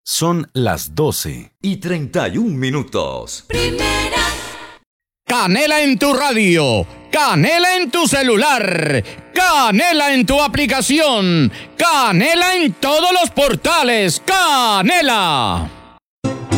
Son las 12:31. Primera. Canela en tu radio, Canela en tu celular, Canela en tu aplicación, Canela en todos los portales, Canela.